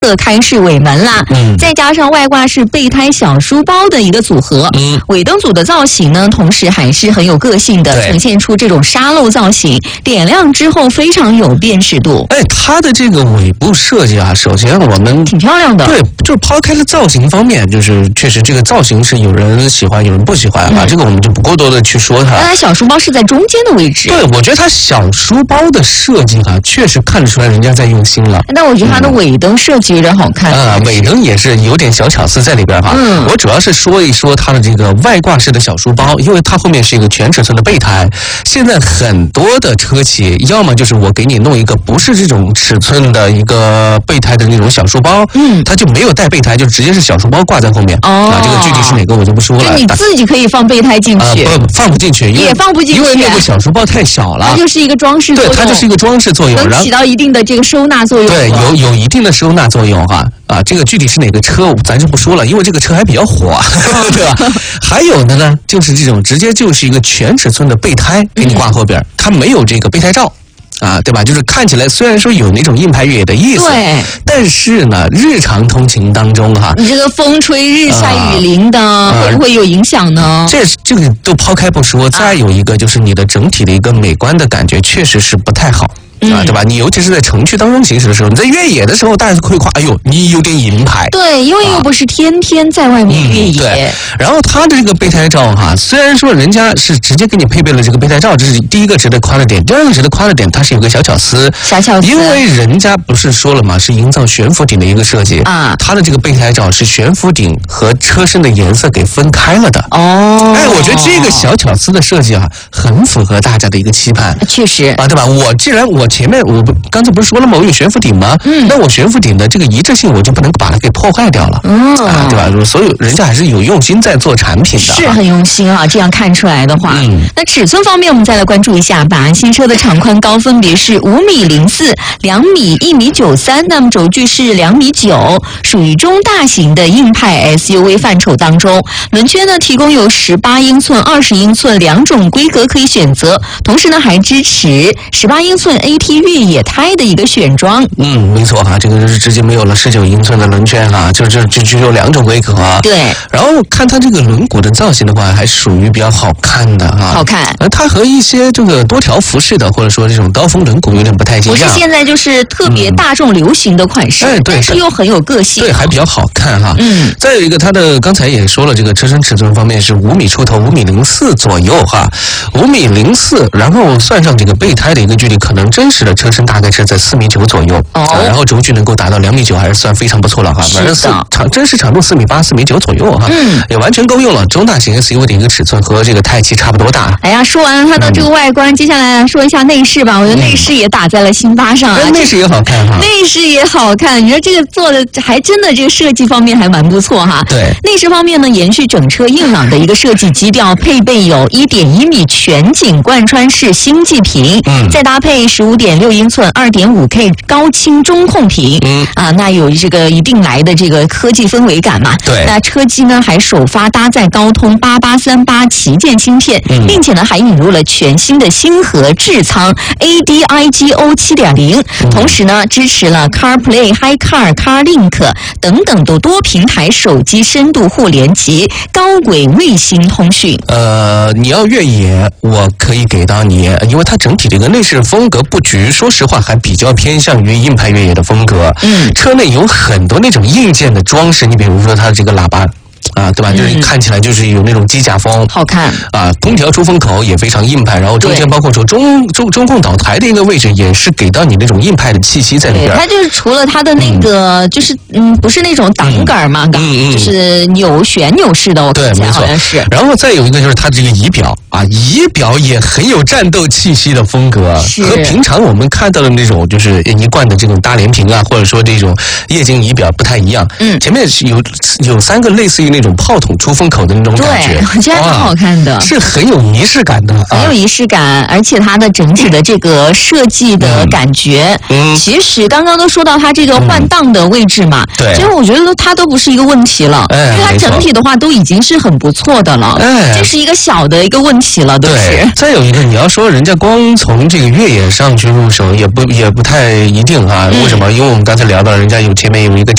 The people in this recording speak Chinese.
色开式尾门啦，再加上外挂式备胎小书包的一个组合，尾灯组的造型呢，同时还是很有个性的，呈现出这种沙漏造型，点亮之后非常有辨识度。 哎，它的这个尾部设计啊，首先我们挺漂亮的， 对，就是抛开了造型方面，就是确实这个造型是有人喜欢，有人不喜欢啊，这个我们就不过多的去说它。 但它小书包是在中间的位置。 对，我觉得它小书包的设计啊，确实看得出来人家在用心了。 但我觉得它的尾灯设计有点好看啊，尾灯也是有点小巧思在里边哈。我主要是说一说它的这个外挂式的小书包，因为它后面是一个全尺寸的备胎。现在很多的车企，要么就是我给你弄一个不是这种尺寸的一个备胎的那种小书包，它就没有带备胎，就直接是小书包挂在后面。这个具体是哪个我就不说了。 就你自己可以放备胎进去， 放不进去， 也放不进去， 因为那个小书包太小了。 它就是一个装饰作用， 对，它就是一个装饰作用， 能起到一定的这个收纳作用。 对，有一定的收纳作用哈。这个具体是哪个车咱就不说了，因为这个车还比较火，对吧？还有的呢，就是这种直接就是一个全尺寸的备胎给你挂后边，它没有这个备胎罩。对吧？就是看起来虽然说有那种硬派越野的意思， 对， 但是呢，日常通勤当中哈， 你这个风吹日晒雨淋的，会不会有影响呢？ 这个都抛开不说，再有一个就是你的整体的一个美观的感觉确实是不太好。对吧？你尤其是在城区当中行驶的时候，你在越野的时候，大家会夸，哎呦，你有点银牌。 对，因为又不是天天在外面越野。 对。然后它的这个备胎罩哈，虽然说人家是直接给你配备了这个备胎罩，这是第一个值得夸的点。第二个值得夸的点，它是有个小巧思。 小巧思。 因为人家不是说了嘛，是营造悬浮顶的一个设计啊。它的这个备胎罩是悬浮顶和车身的颜色给分开了的。我觉得这个小巧思的设计啊，很符合大家的一个期盼。 确实对吧？我前面我刚才不是说了吗？我有悬浮顶吗？那我悬浮顶的这个一致性，我就不能把它给破坏掉了。对吧？所有人家还是有用心在做产品的， 是很用心啊。这样看出来的话，那尺寸方面，我们再来关注一下吧。新车的长宽高分别是5.04米、2米、1.93米，那么轴距是2.9米，属于中大型的硬派 SUV 范畴当中。轮圈呢，提供有18英寸、20英寸两种规格可以选择，同时呢还支持18英寸 AT 越野胎的一个选装。 没错哈，这个是直接没有了19英寸的轮圈哈，就有两种规格啊。 对。 然后看它这个轮毂的造型的话，还属于比较好看的哈。 好看。 它和一些这个多条幅式的或者说这种刀锋轮毂有点不太一样。 不是现在就是特别大众流行的款式， 对， 但是又很有个性。 对，还比较好看哈。再有一个，它的刚才也说了，这个车身尺寸方面是5米出头，5.04米左右哈，5.04米，然后算上这个备胎的一个距离，可能真实的车身大概是在4.9米左右。然后轴距能够达到2.9米，还是算非常不错了哈。反正真实长度4.8米、4.9米左右哈。也完全够用了。中大型 SUV 的一个尺寸和这个泰气差不多大。 哎呀，说完了它的这个外观，接下来说一下内饰吧。我觉得内饰也打在了辛巴上啊。 内饰也好看哈。 内饰也好看，你说这个做的还真的这个设计方面还蛮不错哈。 对。 内饰方面呢，延续整车硬朗的一个设计基调，配备有1.1米全景贯穿式星际屏，再搭配15.6英寸2.5K 高清中控屏，那有这个一定来的这个科技氛围感嘛。 对。 那车机呢还首发搭载高通8838旗舰芯片，并且呢还引入了全新的星河智仓 ADIGO 7.0，同时呢支持了 CarPlay、HiCar、CarLink 等等的多平台手机深度互联及高轨卫星通讯。 你要越野，我可以给到你，因为它整体的一个内饰风格布局，说实话还比较偏向于硬派越野的风格。车内有很多那种硬件的装饰，你比如说它这个喇叭。对吧？就是看起来就是有那种机甲风， 好看空调出风口也非常硬派，然后中间包括说中控导台的一个位置也是给到你那种硬派的气息在里边。 它就是除了它的那个就是不是那种挡杆嘛，就是旋钮式的，我看起来好像是。 然后再有一个就是它这个仪表仪表也很有战斗气息的风格，和平常我们看到的那种就是一贯的这种大连屏或者说这种液晶仪表不太一样。前面有3个类似于那种种炮筒出风口的那种感觉， 对，我觉得挺好看的， 是很有仪式感的， 很有仪式感，而且它的整体的这个设计的感觉，其实刚刚都说到它这个换挡的位置嘛， 对， 其实我觉得它都不是一个问题了，因为它整体的话都已经是很不错的了，这是一个小的一个问题了，都是。 再有一个，你要说人家光从这个越野上去入手，也不太一定啊。为什么？因为我们刚才聊到，人家前面有一个